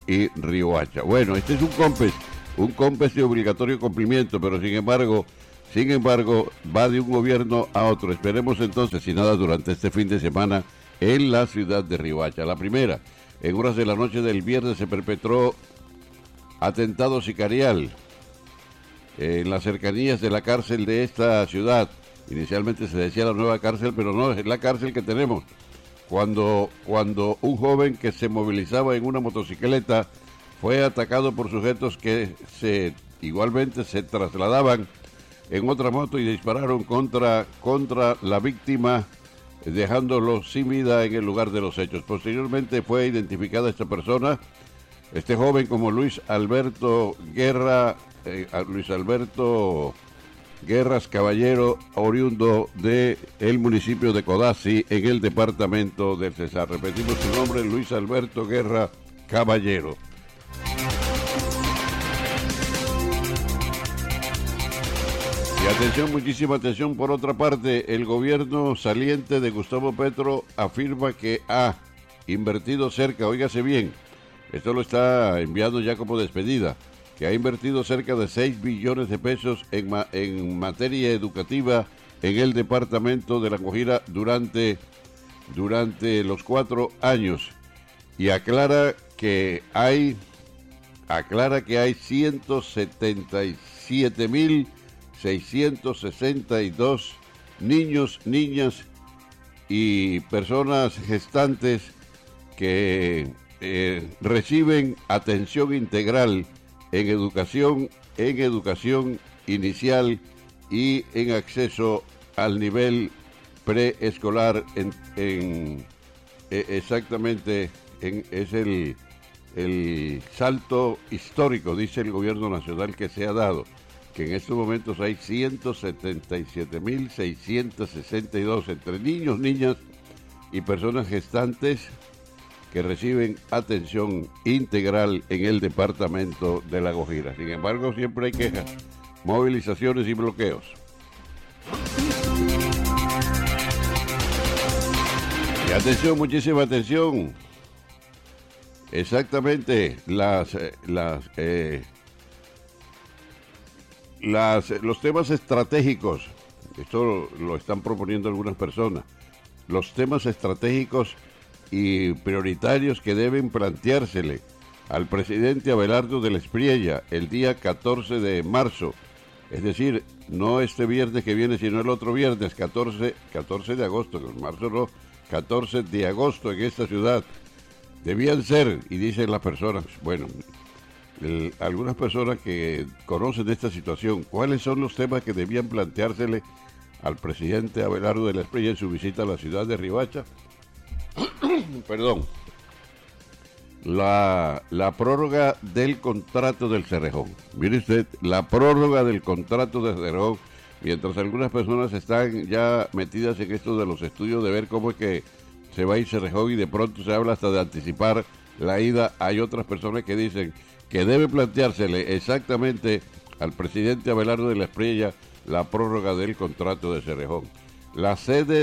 y Riohacha. Bueno, este es un COMPES de obligatorio cumplimiento, pero sin embargo, va de un gobierno a otro. Esperemos entonces, si nada, durante este fin de semana en la ciudad de Riohacha. La primera, en horas de la noche del viernes se perpetró atentado sicarial en las cercanías de la cárcel de esta ciudad. Inicialmente se decía la nueva cárcel, pero no, es la cárcel que tenemos. Cuando un joven que se movilizaba en una motocicleta fue atacado por sujetos que igualmente se trasladaban en otra moto y dispararon contra la víctima, dejándolo sin vida en el lugar de los hechos. Posteriormente fue identificada esta persona, este joven, como Luis Alberto Guerras Caballero, oriundo de el municipio de Codazzi, en el departamento del Cesar. Repetimos su nombre, Luis Alberto Guerra Caballero. Y atención, muchísima atención, por otra parte, el gobierno saliente de Gustavo Petro afirma que ha invertido cerca, óigase bien, esto lo está enviando ya como despedida, que ha invertido cerca de 6 billones de pesos en materia educativa en el departamento de La Guajira durante los 4 años. Y aclara que hay 177.662 niños, niñas y personas gestantes que reciben atención integral en educación inicial y en acceso al nivel preescolar. Exactamente, es el salto histórico, dice el gobierno nacional, que se ha dado, que en estos momentos hay 177.662 entre niños, niñas y personas gestantes que reciben atención integral en el departamento de La Guajira. Sin embargo, siempre hay quejas, movilizaciones y bloqueos. Y atención, muchísima atención. Exactamente, los temas estratégicos, esto lo están proponiendo algunas personas, los temas estratégicos y prioritarios que deben planteársele al presidente Abelardo del Espriella el día 14 de marzo, es decir, no este viernes que viene, sino el otro viernes, 14 de agosto, en marzo no, 14 de agosto en esta ciudad. Debían ser, y dicen las personas, bueno, algunas personas que conocen esta situación, ¿cuáles son los temas que debían planteársele al presidente Abelardo del Espriella en su visita a la ciudad de Riohacha? Perdón. La prórroga del contrato del Cerrejón. Mire usted, la prórroga del contrato del Cerrejón, mientras algunas personas están ya metidas en esto de los estudios de ver cómo es que se va a ir Cerrejón y de pronto se habla hasta de anticipar la ida, hay otras personas que dicen que debe planteársele exactamente al presidente Abelardo de la Espriella la prórroga del contrato de Cerrejón. La sede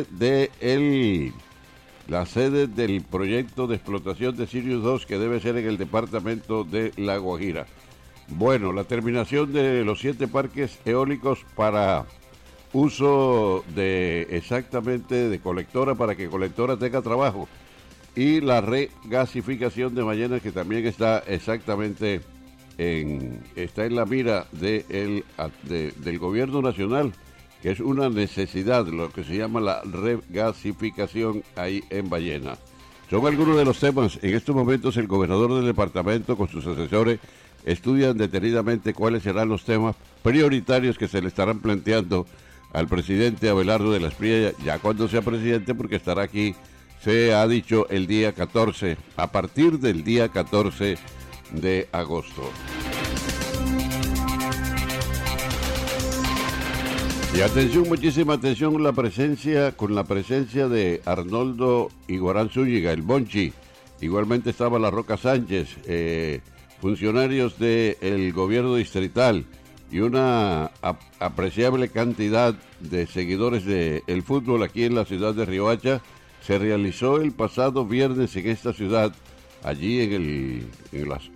del proyecto de explotación de Sirius 2, que debe ser en el departamento de La Guajira. Bueno, la terminación de los 7 parques eólicos para uso de colectora, para que colectora tenga trabajo, y la regasificación de Ballena, que también está exactamente está en la mira del gobierno nacional, que es una necesidad, lo que se llama la regasificación ahí en Ballena. Son algunos de los temas. En estos momentos el gobernador del departamento con sus asesores estudian detenidamente cuáles serán los temas prioritarios que se le estarán planteando al presidente Abelardo de la Espriella, ya cuando sea presidente, porque estará aquí, se ha dicho, el día 14, a partir del día 14 de agosto. Y atención, muchísima atención, con la presencia de Arnoldo Iguarán Zúñiga, el Bonchi. Igualmente estaba La Roca Sánchez, funcionarios del gobierno distrital y una apreciable cantidad de seguidores del fútbol aquí en la ciudad de Riohacha. Se realizó el pasado viernes en esta ciudad, allí en las